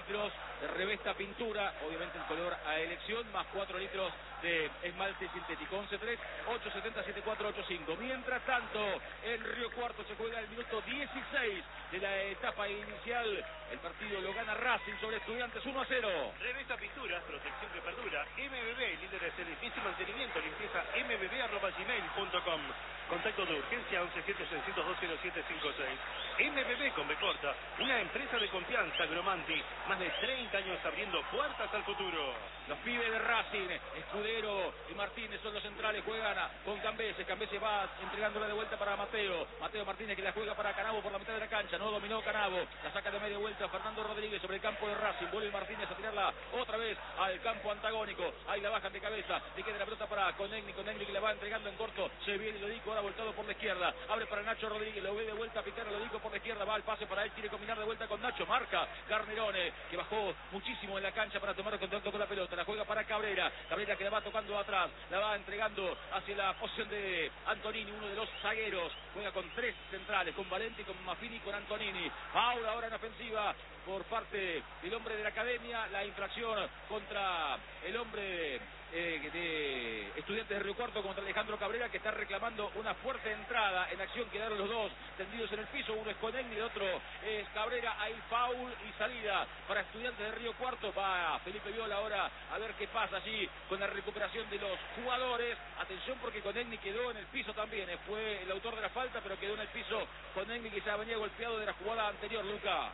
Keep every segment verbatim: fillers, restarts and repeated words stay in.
litros de Revesta Pintura, obviamente el color a elección, más cuatro litros de esmalte sintético. Once tres, ocho siete cero, siete cuatro ocho cinco. Mientras tanto, en Río Cuarto se juega el minuto dieciséis de la etapa inicial. El partido lo gana Racing sobre Estudiantes uno a cero. Revista Pinturas, protección que perdura. M B B, líderes en limpieza y mantenimiento. Limpieza m b b arroba gmail punto com. Contacto de urgencia once siete seiscientos dos cero siete cinco seis. M B B con B corta, una empresa de confianza. Agromanti, más de treinta años abriendo puertas al futuro. Los pibes de Racing, Escudero y Martínez son los centrales, juegan con Cambeses. Cambeses va entregándola de vuelta para Mateo. Mateo Martínez que la juega para Canavo por la mitad de la cancha. No dominó Canavo, la saca de media vuelta Fernando Rodríguez sobre el campo de Racing. Vuelve Martínez a tirarla otra vez al campo antagónico. Ahí la bajan de cabeza, le queda la pelota para Conegni. Conegni que la va entregando en corto. Se viene Lodico, ahora voltado por la izquierda. Abre para Nacho Rodríguez, lo ve de vuelta a picar a Lodico por la izquierda. Va al pase para él, quiere combinar de vuelta con Nacho. Marca Garnerone, que bajó muchísimo en la cancha para tomar contacto con la pelota. La juega para Cabrera. Cabrera que la va tocando atrás. La va entregando hacia la posición de Antonini, uno de los zagueros. Juega con tres centrales, con Valenti, con Maffini y con Antonini. Ahora, ahora en ofensiva por parte del hombre de la academia. La infracción contra el hombre eh, de Estudiantes de Río Cuarto, contra Alejandro Cabrera, que está reclamando una fuerte entrada. En acción quedaron los dos tendidos en el piso. Uno es Conegni, el otro es Cabrera. Hay foul y salida para Estudiantes de Río Cuarto. Va Felipe Viola ahora a ver qué pasa allí con la recuperación de los jugadores. Atención porque Conegni quedó en el piso también. Fue el autor de la falta, pero quedó en el piso Conegni, que ya venía golpeado de la jugada anterior, Luca.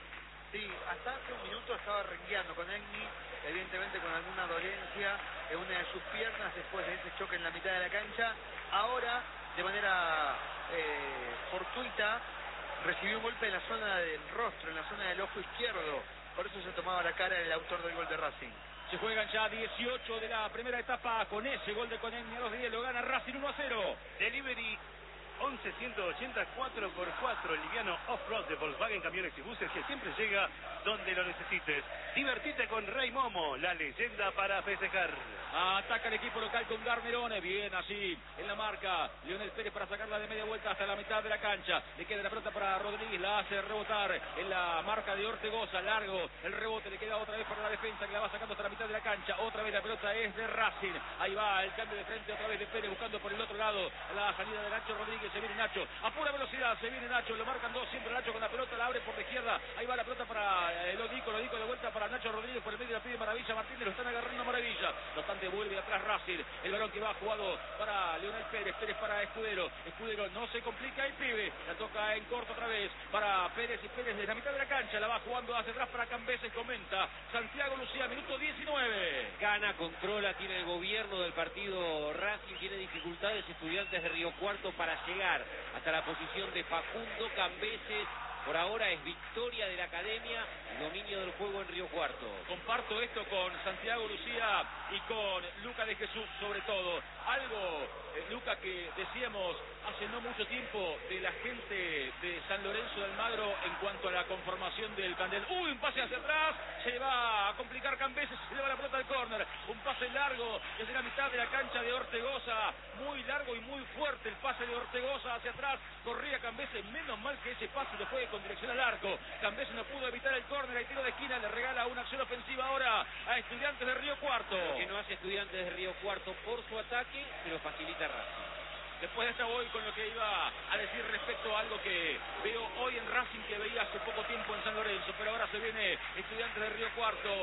Sí, hasta hace un minuto estaba rengueando con Egni, evidentemente con alguna dolencia en una de sus piernas después de ese choque en la mitad de la cancha. Ahora, de manera eh, fortuita, recibió un golpe en la zona del rostro, en la zona del ojo izquierdo. Por eso se tomaba la cara el autor del gol de Racing. Se juegan ya dieciocho de la primera etapa. Con ese gol de Conegni a los diez lo gana Racing uno a cero. Delivery once ciento ochenta cuatro por cuatro, el liviano off-road de Volkswagen Camiones y Buses, que siempre llega donde lo necesites. Divertite con Rey Momo, la leyenda para festejar. Ataca el equipo local con Garnerone, bien así en la marca Leonel Pérez para sacarla de media vuelta hasta la mitad de la cancha. Le queda la pelota para Rodríguez, la hace rebotar en la marca de Ortegoza, largo el rebote, le queda otra vez para la defensa, que la va sacando hasta la mitad de la cancha. Otra vez la pelota es de Racing, ahí va el cambio de frente otra vez de Pérez, buscando por el otro lado la salida de Nacho Rodríguez. Se viene Nacho a pura velocidad, se viene Nacho, lo marcan dos, siempre Nacho con la pelota, la abre por la izquierda. Ahí va la pelota para eh, Lodico, Lodico de vuelta para Nacho Rodríguez, por el medio la pide Maravilla Martínez, lo están agarrando Maravilla. No obstante, vuelve atrás Racing, el balón que va jugado para Leonel Pérez, Pérez para Escudero, Escudero no se complica el pibe, la toca en corto otra vez para Pérez, y Pérez desde la mitad de la cancha la va jugando hacia atrás para Cambeses. Comenta Santiago Lucía, minuto diecinueve. Gana, controla, tiene el gobierno del partido Racing, tiene dificultades Estudiantes de Río Cuarto para llegar hasta la posición de Facundo Cambeses. Por ahora es victoria de la academia, dominio del juego en Río Cuarto. Comparto esto con Santiago Lucía y con Luca de Jesús sobre todo. Algo, eh, Luca, que decíamos hace no mucho tiempo de la gente de San Lorenzo de Almagro en cuanto a la conformación del plantel. ¡Uy! Un pase hacia atrás, se va a complicar Cambeses, se lleva la pelota al córner. Un pase largo desde la mitad de la cancha de Ortegoza, muy largo y muy fuerte el pase de Ortegoza hacia atrás. Corría Cambeses, menos mal que ese pase lo fue con dirección al arco. Cambeses no pudo evitar el córner, el tiro de esquina, le regala una acción ofensiva ahora a Estudiantes de Río Cuarto. Lo que no hace Estudiantes de Río Cuarto por su ataque, se lo facilita Racing. Después de esta voy con lo que iba a decir respecto a algo que veo hoy en Racing, que veía hace poco tiempo en San Lorenzo, pero ahora se viene Estudiantes de Río Cuarto.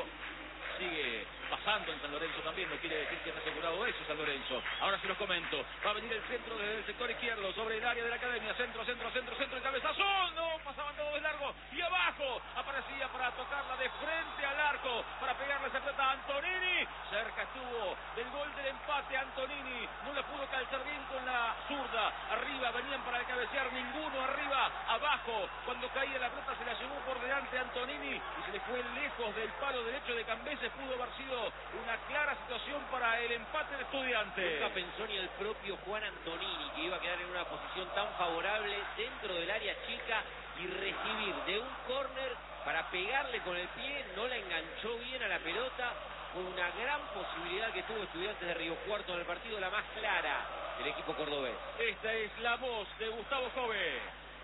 Sigue pasando en San Lorenzo también, no quiere decir que ha asegurado eso San Lorenzo. Ahora se los comento, va a venir el centro desde el sector izquierdo sobre el área de la academia, centro, centro, centro, centro, el cabezazo, no, pasaban todos de largo y abajo, aparecía para tocarla de frente al arco, para pegarle esa pelota a Antonini. Cerca estuvo del gol del empate Antonini, no la pudo calzar bien con la zurda. Arriba venían para cabecear, ninguno arriba, abajo, cuando caía la pelota se la llevó por delante Antonini y se le fue lejos del palo derecho de Cambeses. Pudo haber sido una clara situación para el empate de Estudiantes. Nunca pensó ni el propio Juan Antonini que iba a quedar en una posición tan favorable dentro del área chica y recibir de un córner para pegarle con el pie. No la enganchó bien a la pelota. Fue una gran posibilidad que tuvo Estudiantes de Río Cuarto en el partido, la más clara del equipo cordobés. Esta es la voz de Gustavo Jove.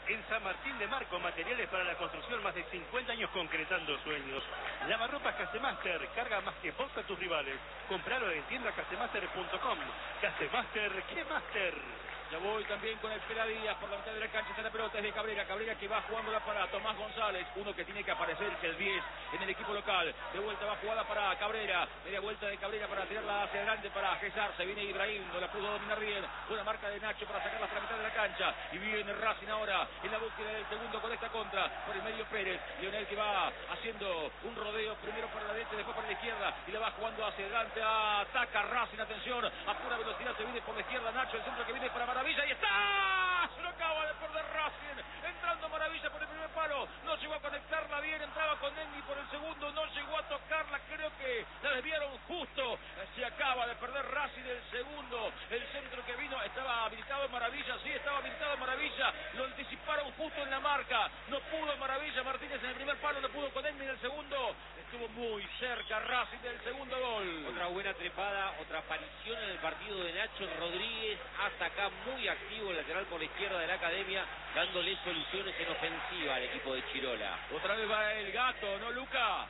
En San Martín de Mar, con materiales para la construcción, más de cincuenta años concretando sueños. Lavarropas Casemaster, carga más que vos a tus rivales. Compralo en tienda casemaster punto com. Casemaster, ¿qué master? Ya voy también con el Pela Díaz por la mitad de la cancha. Está la pelota, es de Cabrera. Cabrera que va jugándola para Tomás González. Uno que tiene que aparecerse el diez en el equipo local. De vuelta va jugada para Cabrera. Media vuelta de Cabrera para tirarla hacia adelante para Gesar. Se viene Ibrahim. No la pudo dominar bien. Buena marca de Nacho para sacarla hasta la mitad de la cancha. Y viene Racing ahora en la búsqueda del segundo con esta contra. Por el medio Pérez. Lionel que va haciendo un rodeo. Primero para la derecha, después para la izquierda. Y la va jugando hacia adelante. Ataca Racing. Atención. A pura velocidad se viene por la izquierda Nacho. El centro que viene para Maravilla. ¡Y está! Se lo acaba de perder Racing. Entrando Maravilla por el primer palo. No llegó a conectarla bien. Entraba con Enni por el segundo. No llegó a tocarla. Creo que la desviaron justo. Se acaba de perder Racing el segundo. El centro que vino. Estaba habilitado Maravilla. Sí, estaba habilitado Maravilla. Lo anticiparon justo en la marca. No pudo Maravilla. Martínez en el primer palo. No pudo con Enni en el segundo. Estuvo muy cerca Racing del segundo gol. Otra buena trepada. Otra aparición en el partido de Nacho Rodríguez. Hasta acá muy activo el lateral por la izquierda de la Academia, dándole soluciones en ofensiva al equipo de Chirola. Otra vez va el Gato, ¿no, Luca?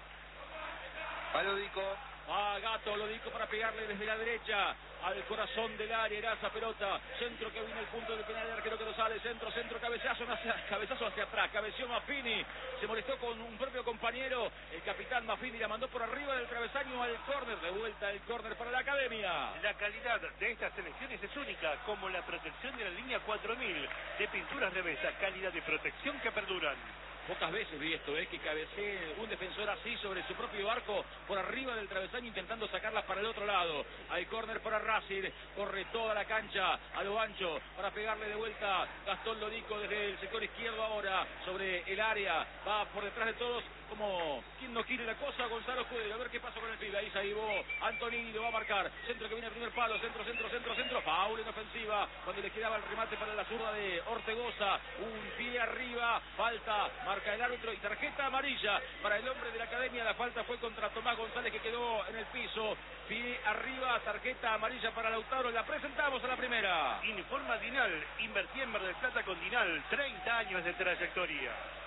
Palódico. Ah, Gato, lo dijo para pegarle desde la derecha al corazón del área, era esa pelota, centro que viene el punto del penal del arquero que no sale, centro, centro, cabezazo hacia, cabezazo hacia atrás, cabeció Maffini, se molestó con un propio compañero, el capitán Maffini la mandó por arriba del travesaño al córner, de vuelta el córner para la Academia. La calidad de estas selecciones es única, como la protección de la línea cuatro mil de pinturas de mesa, calidad de protección que perduran. Pocas veces vi esto, ¿eh? Que cabecee un defensor así sobre su propio arco por arriba del travesaño intentando sacarla para el otro lado. Al córner para Racing, corre toda la cancha a lo ancho para pegarle de vuelta Gastón Lodico desde el sector izquierdo ahora sobre el área. Va por detrás de todos como quien no quiere la cosa, Gonzalo Escudero. A ver qué pasa con el pibe. Ahí se avivó Antonini, lo va a marcar. Centro que viene al primer palo, centro, centro, centro, centro. Foul en ofensiva cuando le quedaba el remate para la zurda de Ortegoza. Un pie arriba, falta. Marca el árbitro y tarjeta amarilla para el hombre de la Academia. La falta fue contra Tomás González que quedó en el piso. Pie arriba, tarjeta amarilla para Lautaro. La presentamos a la primera. Informa Dinal. Invertí en Mar del Plata con Dinal. treinta años de trayectoria.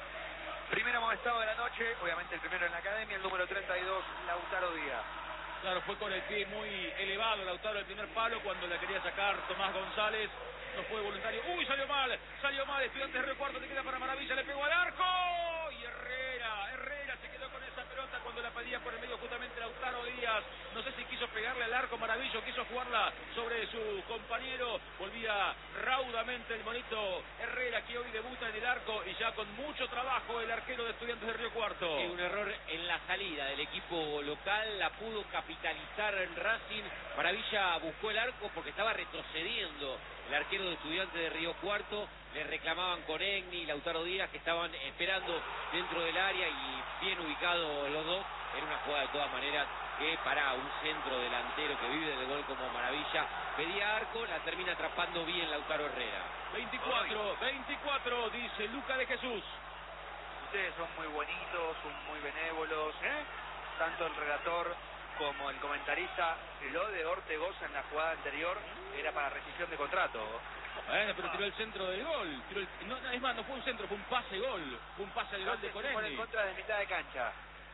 Primer amonestado de la noche. Obviamente el primero en la Academia. El número treinta y dos, Lautaro Díaz. Claro, fue con el pie muy elevado Lautaro el primer palo cuando la quería sacar Tomás González. No fue voluntario. ¡Uy, salió mal! Salió mal. Estudiantes de Río Cuarto, te queda para Maravilla. Le pegó al arco. Y Herrera. Herrera se quedó con esa pelota cuando la pedía por el medio justamente Lautaro Díaz. No sé si quiso pegarle al arco Maravilla o quiso jugarla sobre su compañero. Volvía raudamente el monito Herrera, que hoy debuta en el arco y ya con mucho trabajo el arquero de Estudiantes de Río Cuarto. Sí, un error en la salida del equipo local. La pudo capitalizar en Racing. Maravilla buscó el arco porque estaba retrocediendo el arquero de Estudiantes de Río Cuarto. Le reclamaban con Egni y Lautaro Díaz, que estaban esperando dentro del área y bien ubicados los dos. Era una jugada de todas maneras que para un centro delantero que vive del gol como Maravilla pedía arco, la termina atrapando bien Lautaro Herrera. veinticuatro, veinticuatro, dice Luca de Jesús. Ustedes son muy bonitos, son muy benévolos, ¿eh? Tanto el relator como el comentarista. Lo de Ortegoza en la jugada anterior era para rescisión de contrato. Bueno, pero tiró el centro del gol. Tiró el, no, no, es más, no fue un centro, fue un pase gol. Fue un pase de gol de Por Conegni. en contra de mitad de cancha.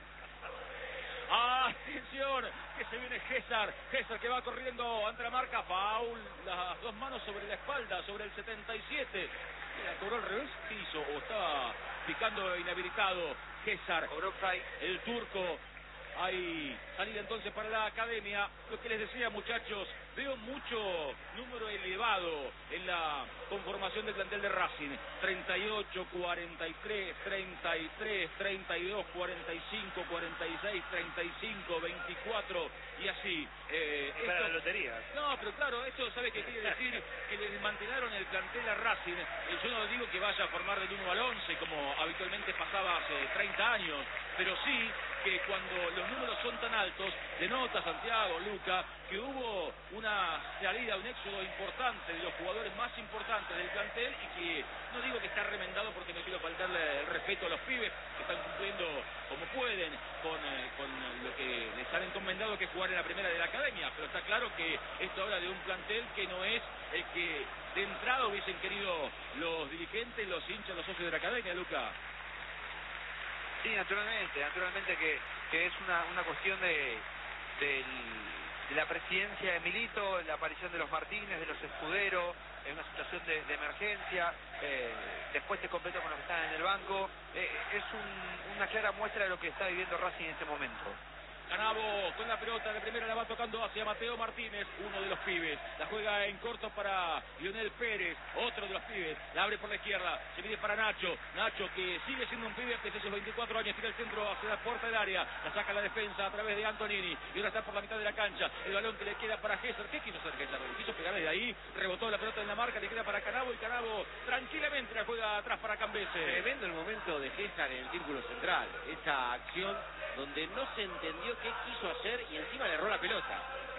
Atención, que se viene César. César que va corriendo ante la marca. Foul, las dos manos sobre la espalda, sobre el setenta y siete. ¿La cobró al revés? ¿Qué hizo? ¿O estaba picando inhabilitado César? El turco. Hay salida entonces para la Academia. Lo que les decía, muchachos, veo mucho número elevado en la conformación del plantel de Racing. treinta y ocho, cuarenta y tres, treinta y tres, treinta y dos, cuarenta y cinco, cuarenta y seis, treinta y cinco, veinticuatro y así. Eh, Para esto... la lotería. No, pero claro, esto sabe que quiere decir que le desmantelaron el plantel a Racing. Eh, yo no digo que vaya a formar del uno al once como habitualmente pasaba hace treinta años, pero sí que cuando los números son tan altos, denota Santiago, Luca, que hubo una salida, un éxodo importante de los jugadores más importantes del plantel y que no digo que está remendado porque no quiero faltarle el respeto a los pibes que están cumpliendo como pueden con, eh, con lo que les han encomendado que es jugar en la primera de la Academia, pero está claro que esto habla de un plantel que no es el que de entrada hubiesen querido los dirigentes, los hinchas, los socios de la academia, Luca. Sí, naturalmente, naturalmente que, que es una, una cuestión de, del, de la presidencia de Milito, la aparición de los Martínez, de los Escuderos, en una situación de, de emergencia, eh, después te completo con los que están en el banco, eh, es un, una clara muestra de lo que está viviendo Racing en este momento. Canavo con la pelota de primera, la va tocando hacia Mateo Martínez, uno de los pibes. La juega en corto para Lionel Pérez, otro de los pibes. La abre por la izquierda, se viene para Nacho. Nacho que sigue siendo un pibe pese a sus veinticuatro años, tira el centro hacia la puerta del área. La saca la defensa a través de Antonini. Y ahora está por la mitad de la cancha. El balón que le queda para Gesser. ¿Qué quiso hacer Gesser? Quiso pegar desde ahí, rebotó la pelota en la marca, le queda para Canavo y Canavo tranquilamente la juega atrás para Cambese. Tremendo el momento de Gesser en el círculo central. Esa acción donde no se entendió qué quiso hacer y encima le erró la pelota.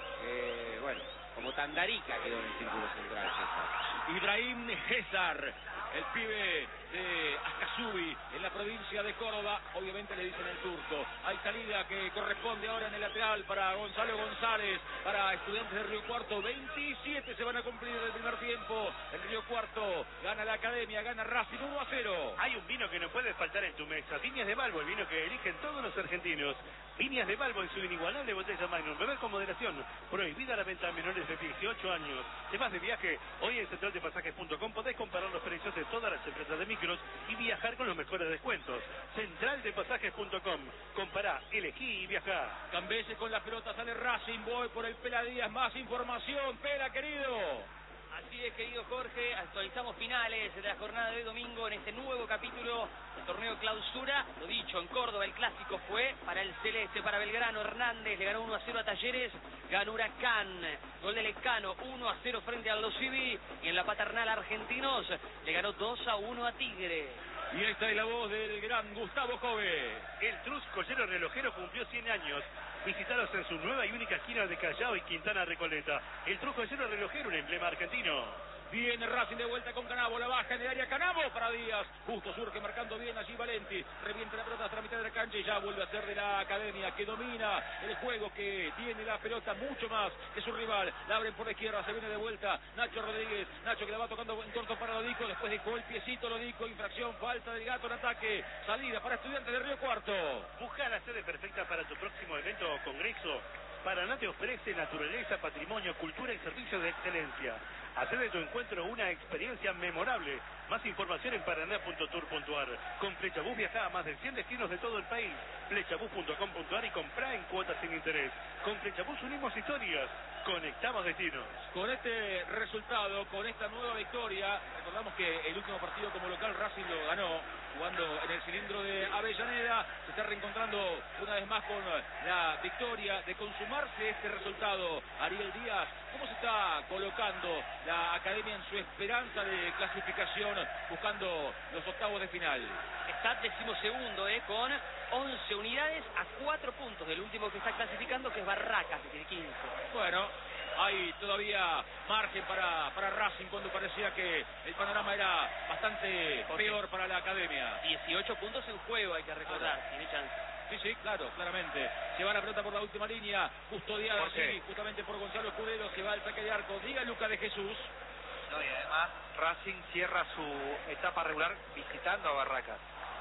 Eh, bueno, como Tandarica quedó en el círculo central Gesser. Ibrahim Gesser, el pibe de Ascasubi, en la provincia de Córdoba, obviamente le dicen el turco. Hay salida que corresponde ahora en el lateral para Gonzalo González, para Estudiantes de Río Cuarto. veintisiete se van a cumplir del primer tiempo. El Río Cuarto gana la academia, gana Racing uno a cero. Hay un vino que no puede faltar en tu mesa. Viñas de Balbo, el vino que eligen todos los argentinos. Viñas de Balbo en su inigualable botella Magnum. Beber con moderación. Prohibida la venta a menores de dieciocho años. Temas de viaje. Hoy en central de pasajes punto com podés comparar los precios de todas las empresas de micros y viajar con los mejores descuentos. central de pasajes punto com. Compará, elegí y viajá. Cambese con la pelota, sale Racing, voy por el Pela Díaz. Más información, Pela, querido. Así es, querido Jorge, actualizamos finales de la jornada de hoy domingo en este nuevo capítulo del torneo Clausura. Lo dicho, en Córdoba el clásico fue para el Celeste, para Belgrano. Hernández le ganó uno a cero a Talleres, ganó Huracán. Gol de Lecano, uno a cero frente a Aldo Civi. Y en la paternal Argentinos le ganó dos a uno a Tigre. Y esta es la voz del gran Gustavo Jove. El Trus Collero Relojero cumplió cien años. Visitaros en su nueva y única esquina de Callao y Quintana Recoleta. El Trus Collero Relojero, un emblema argentino. Viene Racing de vuelta con Canavo, la baja en el área, Canavo para Díaz, justo surge marcando bien allí Valenti, revienta la pelota hasta la mitad de la cancha y ya vuelve a ser de la academia que domina el juego, que tiene la pelota mucho más que su rival. La abren por la izquierda, se viene de vuelta Nacho Rodríguez, Nacho que la va tocando en corto para Lodico, después dejó el piecito Lodico, infracción, falta del Gato en ataque, salida para Estudiantes de Río Cuarto. Busca la sede perfecta para tu próximo evento o congreso. Paraná te ofrece naturaleza, patrimonio, cultura y servicios de excelencia. Hacer de tu encuentro una experiencia memorable. Más información en paraná punto tour punto ar. Con Flechabús viaja a más de cien destinos de todo el país. Flechabús punto com punto ar y comprá en cuotas sin interés. Con Flechabús unimos historias. Conectamos destinos. Con este resultado, con esta nueva victoria, recordamos que el último partido como local Racing lo ganó, jugando en el cilindro de Avellaneda, se está reencontrando una vez más con la victoria. De consumarse este resultado, Ariel Díaz, ¿cómo se está colocando la academia en su esperanza de clasificación, buscando los octavos de final? Está decimosegundo, eh, con once unidades a cuatro puntos del último que está clasificando, que es Barracas, que tiene quince. Bueno, hay todavía margen para, para Racing cuando parecía que el panorama era bastante peor para la academia. dieciocho puntos en juego, hay que recordar, Ah, tiene chance. Sí, sí, claro, claramente. Se va la pelota por la última línea, custodiada sí, justamente por Gonzalo Escudero, se va al saque de arco. Diga Luca de Jesús. No, y además Racing cierra su etapa regular visitando a Barracas.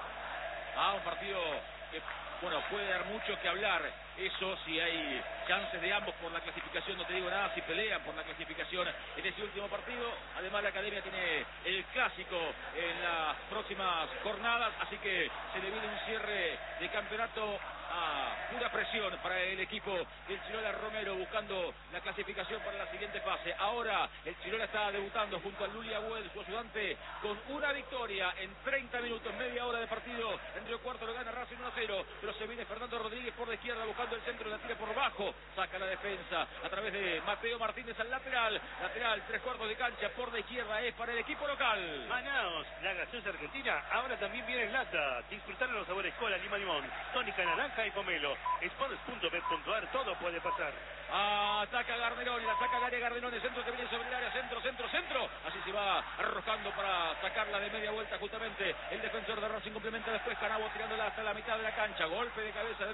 Ah, un partido que, bueno, puede dar mucho que hablar. Eso, si hay chances de ambos por la clasificación, no te digo nada, si pelean por la clasificación en ese último partido. Además, la academia tiene el clásico en las próximas jornadas, así que se le viene un cierre de campeonato a pura presión para el equipo del Chirola Romero, buscando la clasificación para la siguiente fase. Ahora el Chirola está debutando junto a Lulia Buell, su ayudante, con una victoria en treinta minutos, media hora de partido. En Río Cuarto lo gana Racing uno a cero, pero se viene Fernando Rodríguez por la izquierda buscando el centro, la tira por bajo, saca la defensa a través de Mateo Martínez al lateral, lateral, tres cuartos de cancha por la izquierda, es para el equipo local. Manaos, la gaseosa argentina, ahora también viene en lata. Disfrutar los sabores cola, lima, limón, tónica, naranja y pomelo. Sports punto bet punto ar, todo puede pasar. Ataca Gardenón, la saca al área Gardenón, el centro que viene sobre el área, centro, centro, centro. Así se va arrojando para sacarla de media vuelta justamente el defensor de Racing, complementa después Canavo tirándola hasta la mitad de la cancha. Golpe de cabeza del otro lado,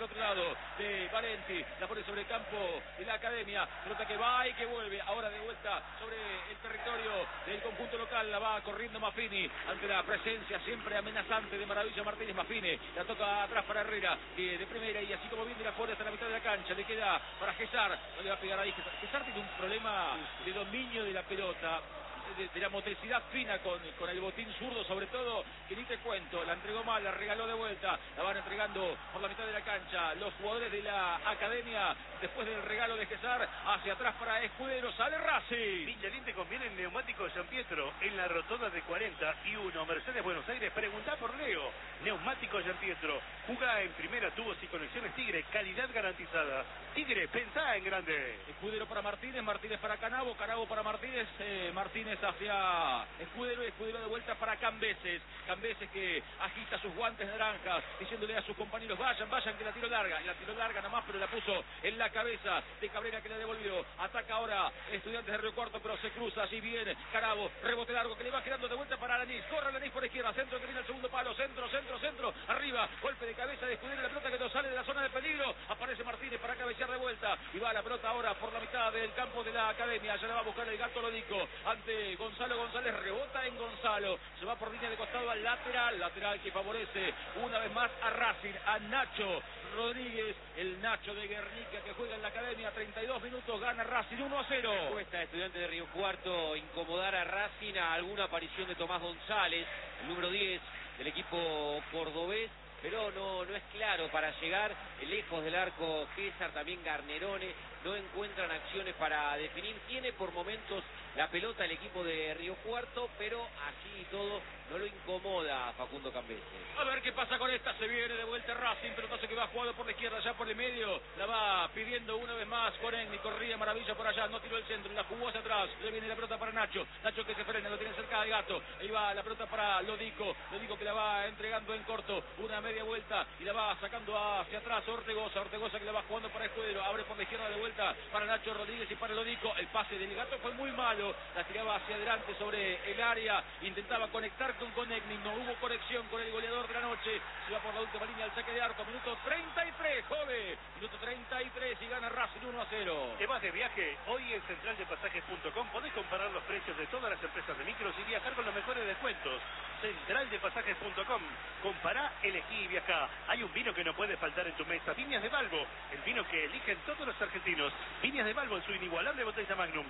centro de Valenti, la pone sobre el campo de la Academia, pelota que va y que vuelve, ahora de vuelta sobre el territorio del conjunto local, la va corriendo Maffini, ante la presencia siempre amenazante de Maravilla Martínez. Maffini, la toca atrás para Herrera, que de primera, y así como viene la pone hasta la mitad de la cancha, le queda para Gesar, no le va a pegar ahí, Gesar, Gesar tiene un problema de dominio de la pelota, De, de la motricidad fina con, con el botín zurdo sobre todo, que ni te cuento, la entregó mal, la regaló de vuelta, la van entregando por la mitad de la cancha los jugadores de la Academia, después del regalo de Gesar, hacia atrás para Escudero, sale Racing. Michelin te conviene el neumático de San Pietro, en la rotonda de cuarenta y uno, Mercedes Buenos Aires, preguntá por Leo. Neumático San Pietro, jugá en primera, tubos y conexiones Tigre, calidad garantizada. Tigre, pensá en grande. Escudero para Martínez, Martínez para Canavo, Canavo para Martínez, eh, Martínez hacia Escudero, Escudero de vuelta para Cambeses, Cambeses que agita sus guantes naranjas, diciéndole a sus compañeros, vayan, vayan, que la tiro larga, y la tiro larga nomás, pero la puso en la cabeza de Cabrera, que la devolvió, ataca ahora Estudiantes de Río Cuarto, pero se cruza, allí viene Canavo, rebote largo que le va quedando de vuelta para Alanís, corre Alanís por izquierda, centro que viene el segundo palo, centro, centro, centro, arriba, golpe de cabeza de Escudero, la pelota que no sale de la zona de peligro, aparece Martínez para cabecear de vuelta, y va la pelota ahora por la mitad del campo de la Academia, ya la va a buscar el Gato Lodico, ante Gonzalo González, rebota en Gonzalo, se va por línea de costado al lateral, lateral que favorece una vez más a Racing, a Nacho Rodríguez, el Nacho de Guernica que juega en la Academia, treinta y dos minutos, gana Racing uno a cero. Cuesta a Estudiantes de Río Cuarto incomodar a Racing, a alguna aparición de Tomás González, el número diez del equipo cordobés, pero no, no es claro para llegar lejos del arco. César, también Garnerone, no encuentran acciones para definir. Tiene por momentos la pelota el equipo de Río Cuarto, pero así y todo no lo incomoda a Facundo Cambeses. A ver qué pasa con esta, se viene de vuelta Racing, pelotazo que va jugado por la izquierda, ya por el medio, la va pidiendo una vez más Conegni, corría Maravilla por allá, no tiró el centro, la jugó hacia atrás, le viene la pelota para Nacho, Nacho que se frena, lo tiene cerca de Gato, ahí va la pelota para Lodico, Lodico que la va entregando en corto, una media vuelta y la va sacando hacia atrás Ortegoza, Ortegoza que la va jugando para Escudero, abre por la izquierda de vuelta para Nacho Rodríguez y para Lodico, el pase del Gato fue muy malo, la tiraba hacia adelante sobre el área, intentaba conectar con Conegni, no hubo conexión con el goleador de la noche, se va por la última línea al saque de arco, minuto treinta y tres, joven, minuto treinta y tres y gana Racing uno a cero. ¿Te vas de viaje? Hoy en central de pasajes punto com podés comparar los precios de todas las empresas de micros y viajar con los mejores descuentos. central de pasajes punto com, compará, elegí y viajá. Hay un vino que no puede faltar en tu mesa, Viñas de Balbo, el vino que eligen todos los argentinos. Viñas de Balbo en su inigualable botella Magnum.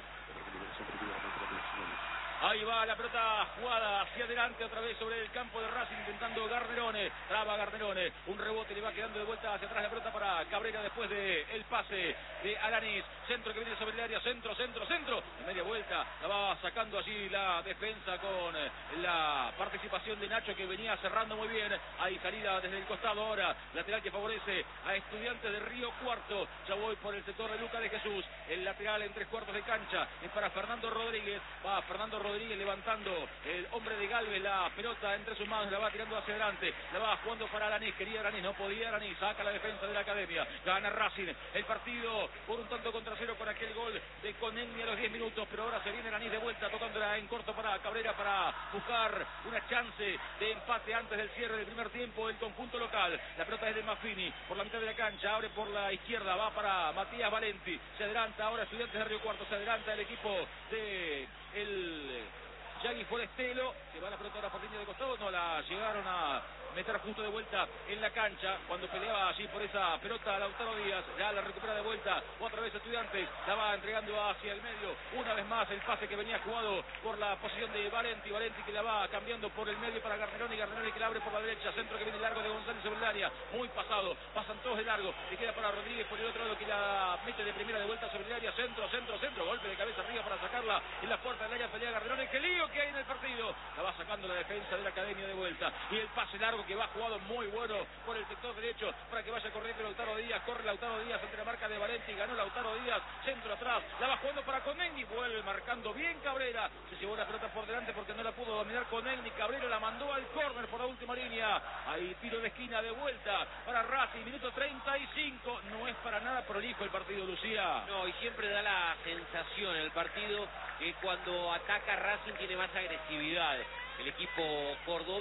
Ahí va la pelota jugada hacia adelante otra vez sobre el campo de Racing intentando Garnerone, traba Garnerone, un rebote le va quedando de vuelta hacia atrás la pelota para Cabrera después de el pase de Alanís, centro que viene sobre el área, centro, centro, centro, en media vuelta la va sacando allí la defensa con la participación de Nacho que venía cerrando muy bien, ahí salida desde el costado ahora, lateral que favorece a Estudiantes de Río Cuarto, ya voy por el sector de Lucas de Jesús, el lateral en tres cuartos de cancha, es para Fernando Rodríguez, va Fernando Rodríguez Rodríguez levantando el hombre de Galvez, la pelota entre sus manos, la va tirando hacia adelante, la va jugando para Alanís, quería Alanís, no podía Alanís, saca la defensa de la Academia, gana Racing el partido por un tanto contra cero con aquel gol de Conegni a los diez minutos, pero ahora se viene Alanís de vuelta tocándola en corto para Cabrera para buscar una chance de empate antes del cierre del primer tiempo del conjunto local, la pelota es de Maffini, por la mitad de la cancha, abre por la izquierda, va para Matías Valenti, se adelanta ahora Estudiantes de Río Cuarto, se adelanta el equipo de el Yagui Forestelo, que va la pelota ahora por línea de costado, no la llegaron a meter justo de vuelta en la cancha cuando peleaba allí por esa pelota Lautaro Díaz, ya la recupera de vuelta otra vez Estudiantes, la va entregando hacia el medio, una vez más el pase que venía jugado por la posición de Valenti, Valenti que la va cambiando por el medio para Garnerone, Garnerone que la abre por la derecha, centro que viene largo de González sobre el área, muy pasado, pasan todos de largo, le queda para Rodríguez por el otro lado que la mete de primera de vuelta sobre el área, centro, centro, centro, golpe de cabeza arriba para sacarla en la puerta del área, pelea Garnerone, que lío que hay en el partido, la va sacando la defensa de la Academia de vuelta, y el pase largo que va jugado muy bueno por el sector derecho para que vaya corriendo Lautaro Díaz, corre Lautaro Díaz entre la marca de Valenti, ganó Lautaro Díaz, centro atrás, la va jugando para Conegni, vuelve marcando bien Cabrera, se llevó la pelota por delante porque no la pudo dominar Conegni, Cabrera la mandó al córner por la última línea, ahí tiro de esquina de vuelta para Racing, minuto treinta y cinco, no es para nada prolijo el partido, Lucía. No, y siempre da la sensación el partido que cuando ataca Racing tiene más agresividad el equipo cordobés,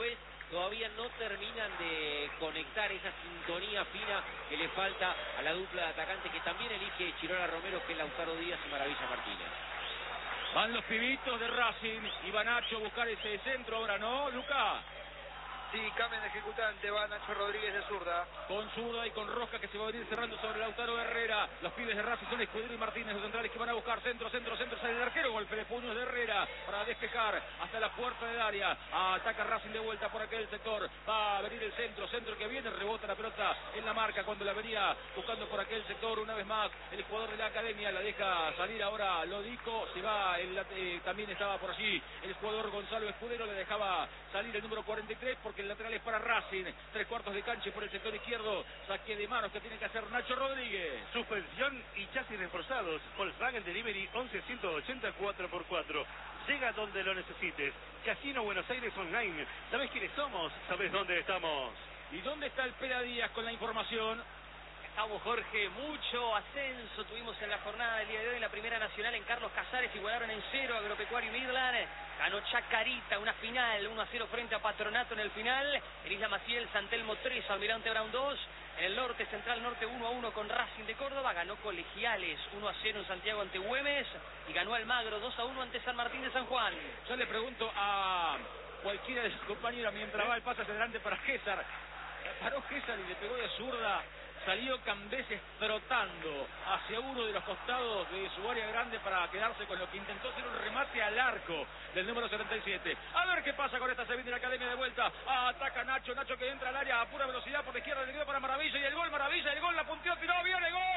todavía no terminan de conectar esa sintonía fina que le falta a la dupla de atacantes que también elige Chirola Romero, que es Lautaro Díaz y Maravilla Martínez. Van los pibitos de Racing y va Nacho a buscar ese centro ahora, ¿no, Luca? Sí, cambian de ejecutante, va Nacho Rodríguez de zurda. Con zurda y con Rosca que se va a venir cerrando sobre Lautaro Herrera. Los pibes de Racing son Escudero y Martínez, los centrales que van a buscar centro, centro, centro, sale el arquero, golpe de puños de Herrera para despejar hasta la puerta del área. Ataca Racing de vuelta por aquel sector, va a venir el centro, centro que viene, rebota la pelota en la marca cuando la venía buscando por aquel sector una vez más. El jugador de la academia la deja salir ahora Lodico, se va, el, eh, también estaba por allí el jugador Gonzalo Escudero, le dejaba salir el número cuarenta y tres porque el lateral es para Racing. Tres cuartos de cancha por el sector izquierdo, saque de manos que tiene que hacer Nacho Rodríguez. Suspensión y chasis reforzados. Volkswagen Delivery once ciento ochenta cuatro por cuatro. Llega donde lo necesites. Casino Buenos Aires Online. ¿Sabés quiénes somos? ¿Sabés dónde estamos? ¿Y dónde está el Pera Díaz con la información? Estamos, Jorge, mucho ascenso tuvimos en la jornada del día de hoy en la Primera Nacional. En Carlos Casares igualaron en cero Agropecuario y Midland. Ganó Chacarita, una final, uno a cero frente a Patronato en el final. En Isla Maciel, San Telmo tres, Almirante Brown dos. En el norte, Central Norte uno a uno con Racing de Córdoba. Ganó Colegiales uno a cero en Santiago ante Güemes. Y ganó Almagro dos a uno ante San Martín de San Juan. Yo le pregunto a cualquiera de sus compañeros mientras va el pase hacia adelante para César. Paró César y le pegó de zurda. Salió Cambeses trotando hacia uno de los costados de su área grande para quedarse con lo que intentó ser un remate al arco del número setenta y siete. A ver qué pasa con esta se viene de la academia de vuelta. Ataca Nacho, Nacho que entra al área a pura velocidad por la izquierda, le quedó para Maravilla y el gol, Maravilla, el gol, la punteó, tiró, viene, gol.